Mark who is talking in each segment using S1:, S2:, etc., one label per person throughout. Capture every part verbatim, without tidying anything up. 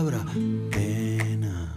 S1: Pena.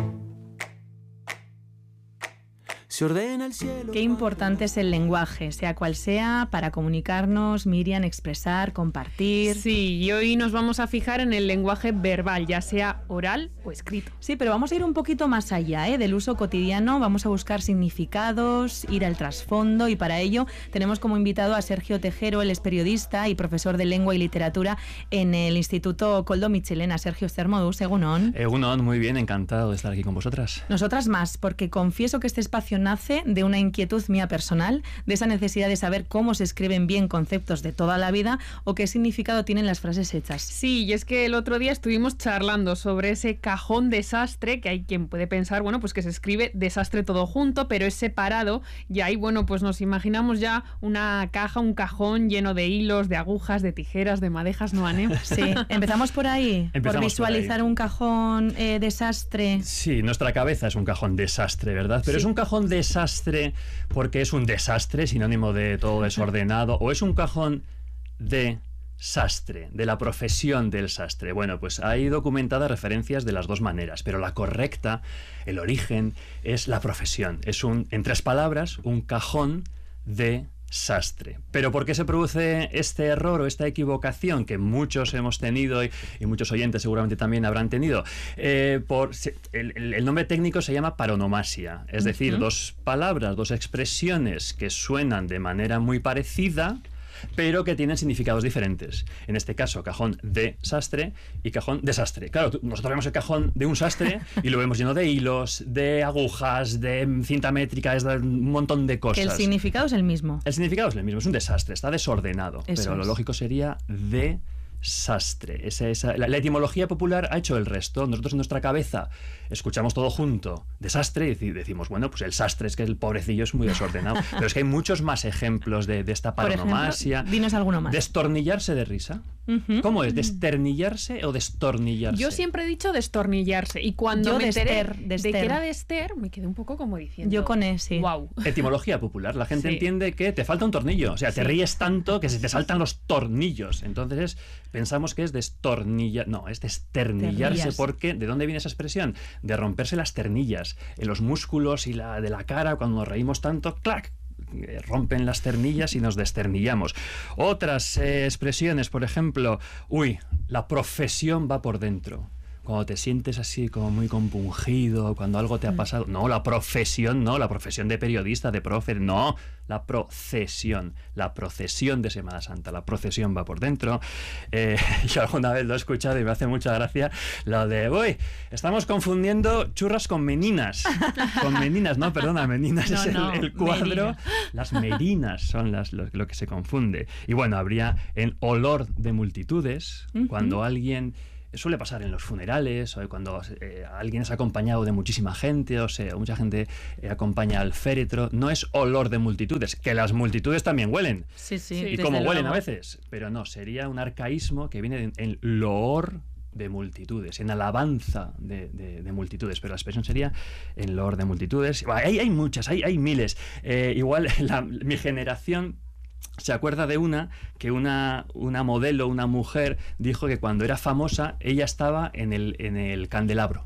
S1: Se ordena el cielo.
S2: Qué importante es el lenguaje, sea cual sea, para comunicarnos, Miriam, expresar, compartir.
S3: Sí, y hoy nos vamos a fijar en el lenguaje verbal, ya sea oral o escrito.
S2: Sí, pero vamos a ir un poquito más allá, ¿eh? Del uso cotidiano, vamos a buscar significados, ir al trasfondo, y para ello tenemos como invitado a Sergio Tejero, él es periodista y profesor de lengua y literatura en el Instituto Koldo Mitxelena. Sergio, zer moduz, egunon.
S4: Egunon, muy bien, encantado de estar aquí con vosotras.
S2: Nosotras más, porque confieso que este espacio nace de una inquietud mía personal, de esa necesidad de saber cómo se escriben bien conceptos de toda la vida o qué significado tienen las frases hechas.
S3: Sí, y es que el otro día estuvimos charlando sobre ese cajón desastre, que hay quien puede pensar, bueno, pues que se escribe desastre todo junto, pero es separado, y ahí, bueno, pues nos imaginamos ya una caja, un cajón lleno de hilos, de agujas, de tijeras, de madejas, ¿no, Ane?
S2: Sí, empezamos por ahí,
S4: Empezamos
S2: por visualizar
S4: por
S2: un cajón eh, desastre.
S4: Sí, nuestra cabeza es un cajón desastre, ¿verdad? Pero sí. Es un cajón desastre porque es un desastre, sinónimo de todo desordenado, o es un cajón de sastre, de la profesión del sastre. Bueno, pues hay documentadas referencias de las dos maneras, pero la correcta, el origen, es la profesión. Es un, en tres palabras, un cajón de sastre. Pero ¿por qué se produce este error o esta equivocación que muchos hemos tenido y, y muchos oyentes seguramente también habrán tenido? Eh, por, el, el nombre técnico se llama paronomasia, es decir, uh-huh. dos palabras, dos expresiones que suenan de manera muy parecida, pero que tienen significados diferentes. En este caso, cajón de sastre y cajón desastre. Claro, nosotros vemos el cajón de un sastre y lo vemos lleno de hilos, de agujas, de cinta métrica, es de un montón de cosas.
S2: Que el significado es el mismo.
S4: El significado es el mismo, es un desastre, está desordenado.
S2: Eso
S4: pero
S2: es.
S4: Lo lógico sería de sastre. Esa, esa, la, la etimología popular ha hecho el resto. Nosotros en nuestra cabeza escuchamos todo junto, desastre, y decimos, bueno, pues el sastre es que el pobrecillo es muy desordenado. Pero es que hay muchos más ejemplos de, de esta paronomasia.
S2: Por ejemplo, dinos alguno más.
S4: Destornillarse de risa. Uh-huh. ¿Cómo es? ¿Desternillarse o destornillarse?
S3: Yo siempre he dicho destornillarse, y cuando
S2: Yo
S3: me
S2: dester,
S3: enteré
S2: dester.
S3: de que era dester, me quedé un poco como diciendo...
S2: Yo con ese.
S3: Wow.
S4: Etimología popular. La gente sí. entiende que te falta un tornillo. O sea, te sí. ríes tanto que se te saltan los tornillos. Entonces pensamos que es destornillar... No, es desternillarse.
S2: Ternillas.
S4: Porque ¿de dónde viene esa expresión? De romperse las ternillas. En los músculos y la de la cara, cuando nos reímos tanto, ¡clac!, rompen las ternillas y nos desternillamos. Otras eh, expresiones, por ejemplo, uy, la profesión va por dentro. Cuando te sientes así como muy compungido, cuando algo te ha pasado. No, la profesión no, la profesión de periodista, de profe, no, la procesión, la procesión de Semana Santa, la procesión va por dentro. Eh, yo alguna vez lo he escuchado y me hace mucha gracia lo de, uy, estamos confundiendo churras con meninas. Con meninas, no, perdona, meninas
S2: no,
S4: es
S2: no,
S4: el, el cuadro.
S2: merina.
S4: Las merinas son las, lo, lo que se confunde. Y bueno, habría en olor de multitudes, uh-huh. cuando alguien... Suele pasar en los funerales, o cuando eh, alguien es acompañado de muchísima gente, o sea, mucha gente eh, acompaña al féretro. No es olor de multitudes, que las multitudes también huelen.
S2: Sí, sí.
S4: Y
S2: desde
S4: como
S2: luego.
S4: huelen a veces. Pero no, sería un arcaísmo que viene en, en loor de multitudes, en alabanza de, de, de multitudes, pero la expresión sería en loor de multitudes. Hay, hay muchas, hay, hay miles. Eh, igual la, mi generación se acuerda de una que una, una modelo, una mujer, dijo que cuando era famosa ella estaba en el, en el candelabro.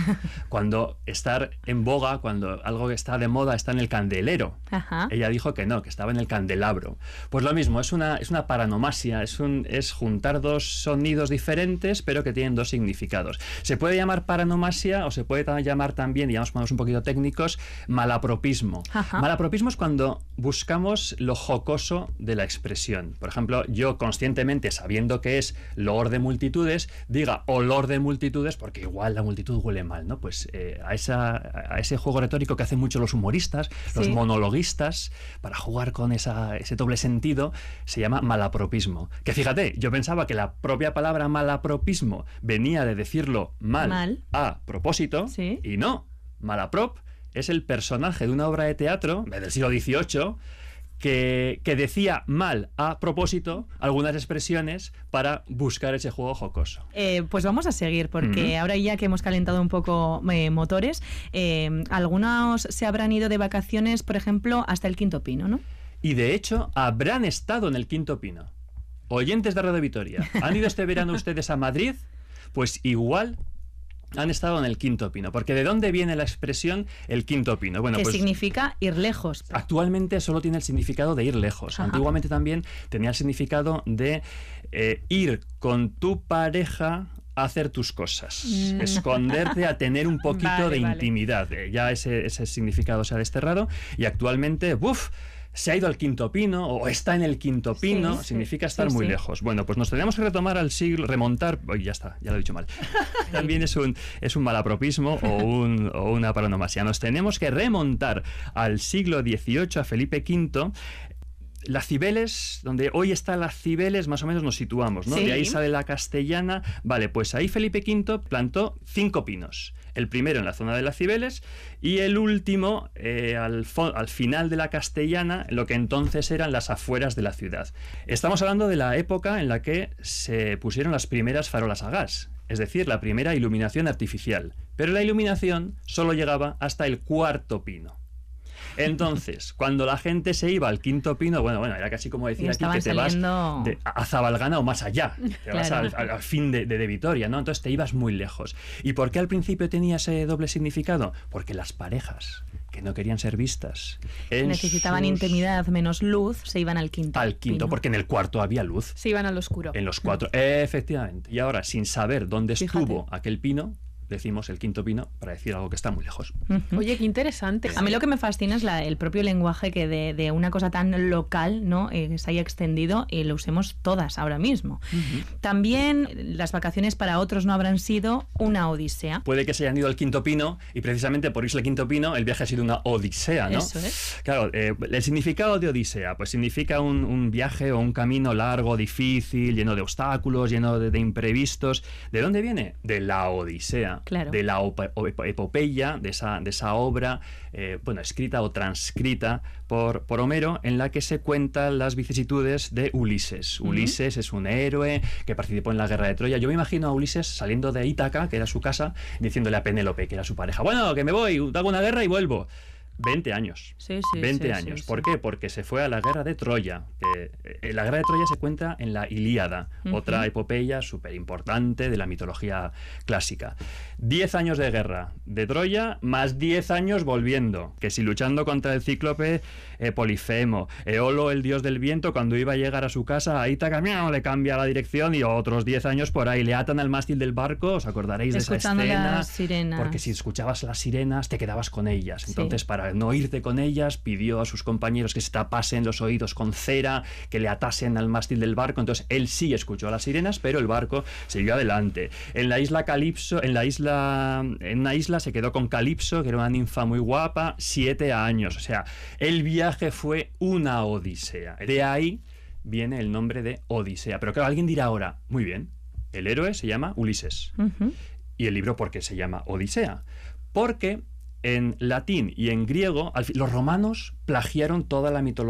S4: Cuando estar en boga, cuando algo que está de moda está en el candelero.
S2: Ajá.
S4: Ella dijo que no, que estaba en el candelabro. Pues lo mismo, es una, es una paronomasia, es, un, es juntar dos sonidos diferentes pero que tienen dos significados. Se puede llamar paronomasia o se puede llamar también, digamos, ponemos un poquito técnicos, malapropismo.
S2: Ajá.
S4: Malapropismo es cuando buscamos lo jocoso de la expresión. Por ejemplo, yo conscientemente, sabiendo que es loor de multitudes, diga olor de multitudes porque igual la multitud huele mal, ¿no? Pues eh, a, esa, a ese juego retórico que hacen mucho los humoristas, sí. los monologuistas, para jugar con esa, ese doble sentido, se llama malapropismo. Que fíjate, yo pensaba que la propia palabra malapropismo venía de decirlo mal,
S2: mal.
S4: a propósito,
S2: sí.
S4: y no. Malaprop es el personaje de una obra de teatro del siglo dieciocho Que, que decía mal a propósito algunas expresiones para buscar ese juego jocoso.
S2: Eh, pues vamos a seguir, porque uh-huh. ahora ya que hemos calentado un poco eh, motores, eh, algunos se habrán ido de vacaciones, por ejemplo, hasta el Quinto Pino, ¿no?
S4: Y de hecho, habrán estado en el Quinto Pino. Oyentes de Radio Vitoria, ¿han ido este verano ustedes a Madrid? Pues igual han estado en el quinto pino. Porque ¿de dónde viene la expresión el quinto pino? Bueno,
S2: que
S4: pues
S2: significa ir lejos.
S4: actualmente solo tiene el significado de ir lejos.
S2: Ajá.
S4: Antiguamente también tenía el significado de eh, ir con tu pareja a hacer tus cosas,
S3: Mm.
S4: esconderte, a tener un poquito
S3: Vale,
S4: de
S3: vale.
S4: intimidad. Eh, ya ese, ese significado se ha desterrado y actualmente, ¡buf!, se ha ido al quinto pino o está en el quinto pino,
S2: Sí, sí,
S4: significa estar
S2: sí,
S4: muy
S2: sí.
S4: lejos. Bueno, pues nos tenemos que retomar al siglo, remontar, oh, ya está, ya lo he dicho mal. También es un, es un malapropismo o, un, o una paronomasia. Nos tenemos que remontar al siglo dieciocho, a Felipe quinto. Las Cibeles, donde hoy está las Cibeles, más o menos nos situamos, ¿no?
S2: Sí.
S4: De ahí sale la Castellana. Vale, pues ahí Felipe quinto plantó cinco pinos. El primero en la zona de las Cibeles y el último eh, al, fo- al final de la Castellana, en lo que entonces eran las afueras de la ciudad. Estamos hablando de la época en la que se pusieron las primeras farolas a gas, es decir, la primera iluminación artificial. Pero la iluminación solo llegaba hasta el cuarto pino. Entonces, cuando la gente se iba al quinto pino, bueno, bueno, era casi como decir
S2: Y
S4: aquí
S2: estaban
S4: que te vas
S2: saliendo-
S4: de- a Zabalgana o más allá, te vas
S2: Claro.
S4: al, al- al fin de, de, de Vitoria, ¿no? Entonces te ibas muy lejos. ¿Y por qué al principio tenía ese doble significado? Porque las parejas que no querían ser vistas en
S2: Necesitaban
S4: sus-
S2: intimidad menos luz, se iban al quinto.
S4: al quinto,
S2: pino.
S4: porque en el cuarto había luz.
S3: Se iban al oscuro.
S4: En los cuatro, efectivamente. Y ahora, sin saber dónde
S2: Fíjate.
S4: estuvo aquel pino, decimos el quinto pino para decir algo que está muy lejos.
S2: Ujú.
S3: Oye, qué interesante.
S2: A mí lo que me fascina es la- el propio lenguaje que de, de una cosa tan local, ¿no? Eh, se haya extendido y lo usemos todas ahora mismo. También las vacaciones para otros no habrán sido una odisea.
S4: Puede que se hayan ido al quinto pino y precisamente por irse al quinto pino el viaje ha sido una odisea, ¿no?
S2: Eso es.
S4: Claro, eh, el significado de odisea, pues significa un, un viaje o un camino largo, difícil, lleno de obstáculos, lleno de, de imprevistos. ¿De dónde viene? De la Odisea,
S2: Claro.
S4: de la ope- ope- epopeya, de esa, de esa obra, eh, bueno, escrita o transcrita por, por Homero, en la que se cuentan las vicisitudes de Ulises. Ulises es un héroe que participó en la guerra de Troya. Yo me imagino a Ulises saliendo de Ítaca, que era su casa, diciéndole a Penélope, que era su pareja, bueno, que me voy, hago una guerra y vuelvo. veinte años.
S2: Sí, sí,
S4: veinte
S2: sí,
S4: años.
S2: sí,
S4: ¿Por
S2: sí.
S4: qué? Porque se fue a la guerra de Troya. Que, eh, la guerra de Troya se cuenta en la Ilíada,
S2: Ujú.
S4: otra epopeya súper importante de la mitología clásica. Diez años de guerra de Troya, más diez años volviendo. Que si luchando contra el cíclope eh, Polifemo, Eolo, el dios del viento, cuando iba a llegar a su casa, a Ítaca, miau, le cambia la dirección y otros diez años por ahí le atan al mástil del barco. ¿Os acordaréis de esa
S2: Escuchando
S4: escena?
S2: las sirenas.
S4: Porque si escuchabas las sirenas te quedabas con ellas.
S2: Sí.
S4: Entonces, para no irte con ellas, pidió a sus compañeros que se tapasen los oídos con cera, que le atasen al mástil del barco. Entonces, él sí escuchó a las sirenas, pero el barco siguió adelante. En la isla Calipso, en la isla, en una isla se quedó con Calipso, que era una ninfa muy guapa, siete años. O sea, el viaje fue una odisea. De ahí viene el nombre de Odisea. Pero claro, alguien dirá ahora, muy bien, el héroe se llama Ulises.
S2: Ujú.
S4: ¿Y el libro por qué se llama Odisea? Porque en latín y en griego, al fin- los romanos plagiaron toda la mitología